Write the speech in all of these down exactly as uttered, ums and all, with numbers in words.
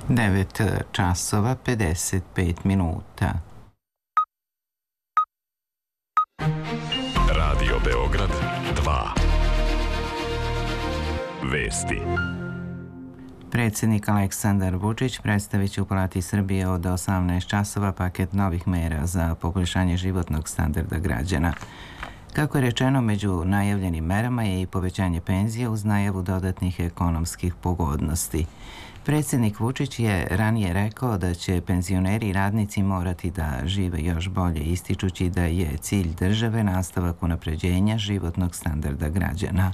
devet časova pedeset pet minuta. Radio Beograd dva. Vesti. Predsjednik Aleksandar Vučić predstavit će u Palati Srbije od osamnaest časova paket novih mera za poboljšanje životnog standarda građana. Kako je rečeno, među najavljenim merama je i povećanje penzije uz najavu dodatnih ekonomskih pogodnosti. Predsjednik Vučić je ranije rekao da će penzioneri i radnici morati da žive još bolje, ističući da je cilj države nastavak unapređenja životnog standarda građana.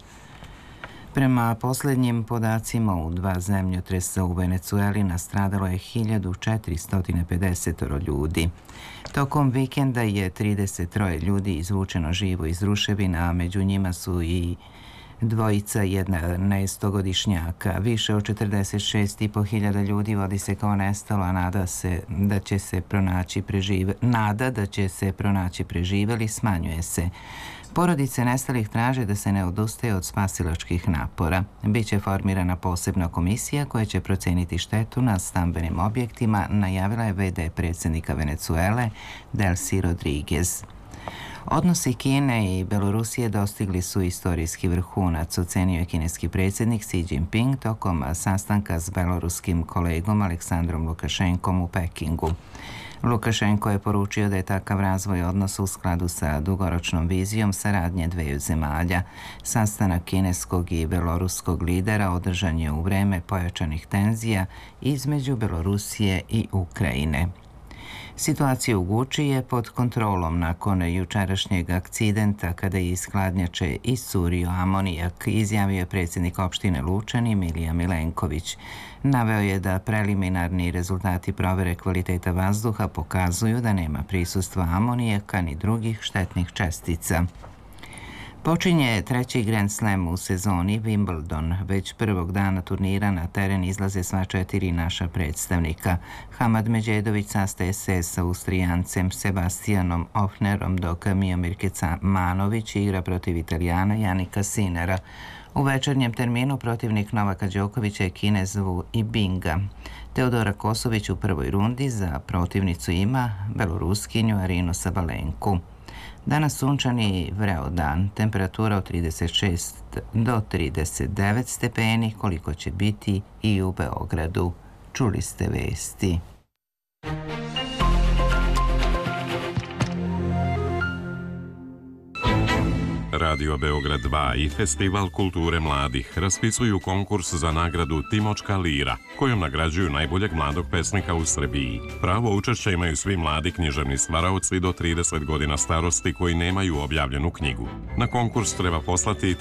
Prema posljednjim podacima, u dva zemljotresa u Venecueli nastradalo je hiljadu četiristo pedeset ljudi. Tokom vikenda je trideset troje ljudi izvučeno živo iz ruševina, a među njima su i dvojica jednaestogodišnjaka. Više od četrdeset šest i po hiljada ljudi vodi se kao nestalo, a nada se da će se pronaći prežive... nada da će se pronaći preživeli smanjuje se. Porodice nestalih traže da se ne odustaje od spasilačkih napora. Biće formirana posebna komisija koja će proceniti štetu na stambenim objektima, najavila je ve de predsjednika Venecuele Delcy Rodriguez. Odnosi Kine i Belorusije dostigli su istorijski vrhunac, ocenio je kineski predsjednik Xi Jinping tokom sastanka s beloruskim kolegom Aleksandrom Lukašenkom u Pekingu. Lukašenko je poručio da je takav razvoj odnosa u skladu sa dugoročnom vizijom saradnje dveju zemalja. Sastanak kineskog i beloruskog lidera održan je u vreme pojačanih tenzija između Belorusije i Ukrajine. Situacija u Guči je pod kontrolom nakon jučerašnjeg akcidenta kada je iz hladnjače iscurio amonijak, izjavio je predsjednik opštine Lučani Milija Milenković. Naveo je da preliminarni rezultati provere kvaliteta vazduha pokazuju da nema prisustva amonijaka ni drugih štetnih čestica. Počinje treći Grand Slam u sezoni Wimbledon. Već prvog dana turnira na teren izlaze sva četiri naša predstavnika. Hamad Međedović sastaje se s Austrijancem Sebastianom Ofnerom, dok Miomir Kecmanović igra protiv Italijana Janika Sinera. U večernjem terminu protivnik Novaka Đokovića je Kinez Wu Yibinga. Teodora Kosović u prvoj rundi za protivnicu ima Beloruskinju Arinu Sabalenku. Danas sunčan i vreo dan, temperatura od trideset šest do trideset devet stepeni, koliko će biti i u Beogradu. Čuli ste vesti. Radio Beograd dva i Festival kulture mladih raspisuju konkurs za nagradu Timočka lira, kojom nagrađuju najboljeg mladog pesnika u Srbiji. Pravo učešća imaju svi mladi književni stvaraoci do trideset godina starosti koji nemaju objavljenu knjigu. Na konkurs treba poslati